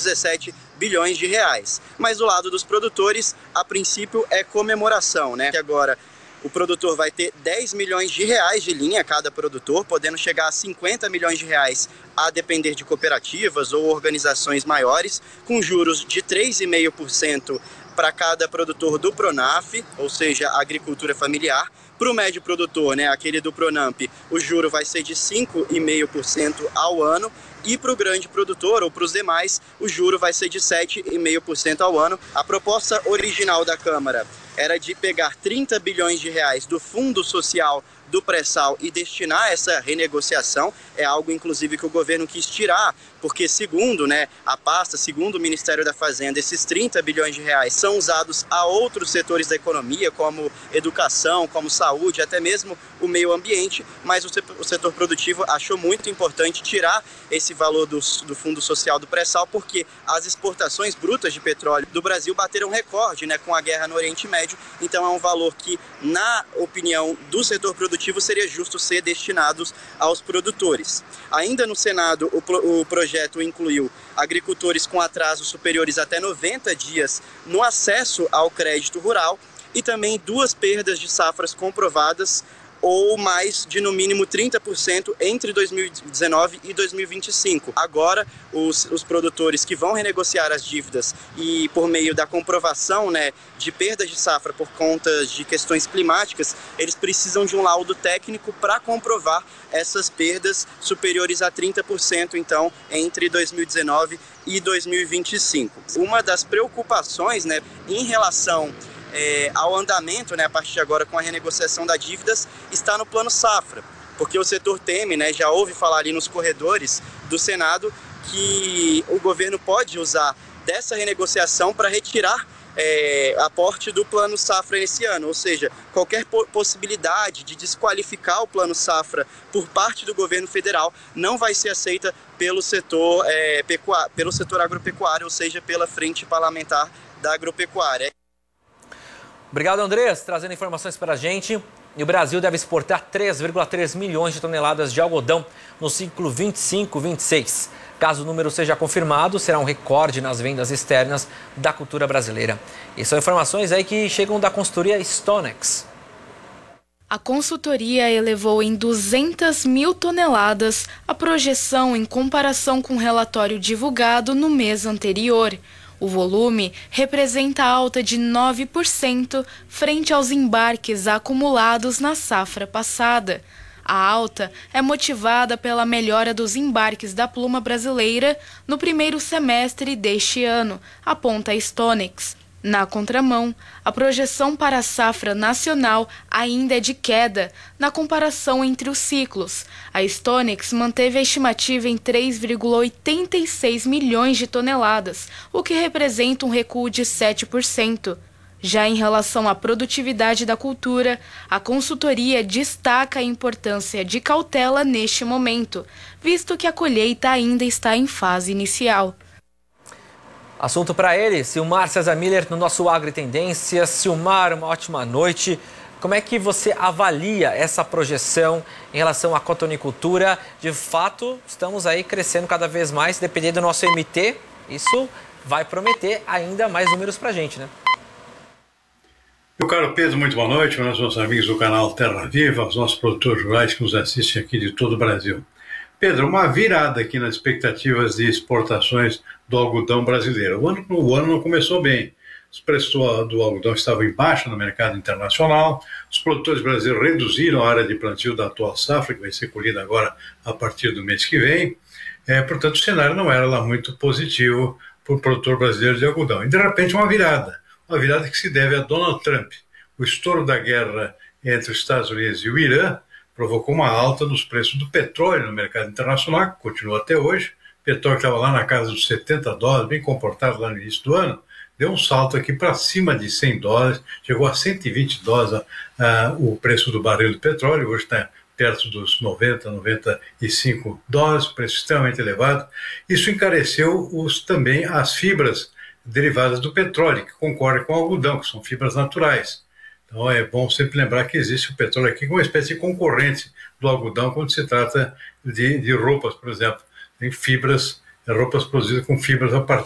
17 bilhões de reais. Mas do lado dos produtores, a princípio é comemoração, né? Que agora o produtor vai ter 10 milhões de reais de linha, cada produtor, podendo chegar a 50 milhões de reais a depender de cooperativas ou organizações maiores, com juros de 3,5% para cada produtor do Pronaf, ou seja, agricultura familiar. Para o médio produtor, né, aquele do Pronamp, o juro vai ser de 5,5% ao ano. E para o grande produtor, ou para os demais, o juro vai ser de 7,5% ao ano. A proposta original da Câmara era de pegar 30 bilhões de reais do Fundo Social do Pré-Sal e destinar essa renegociação. É algo, inclusive, que o governo quis tirar, porque segundo, né, a pasta, segundo o Ministério da Fazenda, esses 30 bilhões de reais são usados a outros setores da economia, como educação, como saúde, até mesmo o meio ambiente, mas o setor produtivo achou muito importante tirar esse valor do Fundo Social do Pré-Sal, porque as exportações brutas de petróleo do Brasil bateram recorde, né, com a guerra no Oriente Médio. Então é um valor que, na opinião do setor produtivo, seria justo ser destinados aos produtores. Ainda no Senado, o projeto incluiu agricultores com atrasos superiores até 90 dias no acesso ao crédito rural e também 2 perdas de safras comprovadas ou mais de no mínimo 30% entre 2019 e 2025. Agora, os produtores que vão renegociar as dívidas e por meio da comprovação, né, de perdas de safra por conta de questões climáticas, eles precisam de um laudo técnico para comprovar essas perdas superiores a 30%, então, entre 2019 e 2025. Uma das preocupações, né, em relação ao andamento, né, a partir de agora com a renegociação das dívidas, está no plano safra, porque o setor teme, né, já ouve falar ali nos corredores do Senado, que o governo pode usar dessa renegociação para retirar aporte do plano safra nesse ano, ou seja, qualquer possibilidade de desqualificar o plano safra por parte do governo federal não vai ser aceita pelo setor agropecuário, ou seja, pela frente parlamentar da agropecuária. Obrigado, Andrés, trazendo informações para a gente. E o Brasil deve exportar 3,3 milhões de toneladas de algodão no ciclo 25-26. Caso o número seja confirmado, será um recorde nas vendas externas da cultura brasileira. E são informações aí que chegam da consultoria Stonex. A consultoria elevou em 200 mil toneladas a projeção em comparação com o relatório divulgado no mês anterior. O volume representa alta de 9% frente aos embarques acumulados na safra passada. A alta é motivada pela melhora dos embarques da pluma brasileira no primeiro semestre deste ano, aponta a Stonex. Na contramão, a projeção para a safra nacional ainda é de queda na comparação entre os ciclos. A Stonex manteve a estimativa em 3,86 milhões de toneladas, o que representa um recuo de 7%. Já em relação à produtividade da cultura, a consultoria destaca a importância de cautela neste momento, visto que a colheita ainda está em fase inicial. Assunto para ele, Silmar César Miller, no nosso Agro e Tendências. Silmar, uma ótima noite. Como é que você avalia essa projeção em relação à cotonicultura? De fato, estamos aí crescendo cada vez mais, dependendo do nosso MT, isso vai prometer ainda mais números para a gente, né? Meu caro Pedro, muito boa noite. Nós somos amigos do canal Terra Viva, os nossos produtores rurais que nos assistem aqui de todo o Brasil. Pedro, uma virada aqui nas expectativas de exportações do algodão brasileiro. O ano não começou bem. Os preços do algodão estavam em baixa no mercado internacional. Os produtores brasileiros reduziram a área de plantio da atual safra, que vai ser colhida agora a partir do mês que vem. Portanto, o cenário não era lá muito positivo para o produtor brasileiro de algodão. E, de repente, uma virada que se deve a Donald Trump. O estouro da guerra entre os Estados Unidos e o Irã provocou uma alta nos preços do petróleo no mercado internacional, que continua até hoje. O petróleo estava lá na casa dos $70, bem comportado lá no início do ano, deu um salto aqui para cima de $100, chegou a $120 o preço do barril do petróleo, hoje está perto dos 90, 95 dólares, preço extremamente elevado. Isso encareceu também as fibras derivadas do petróleo, que concorrem com o algodão, que são fibras naturais. Então é bom sempre lembrar que existe o petróleo aqui como uma espécie de concorrente do algodão quando se trata de roupas, por exemplo. Tem roupas produzidas com fibras a partir